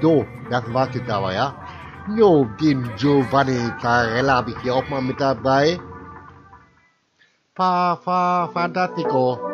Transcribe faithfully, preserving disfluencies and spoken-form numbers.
Do, das war's jetzt aber, ja. Jo, den Giovanni Zarella habe ich hier auch mal mit dabei. Fa, fa, fantastico.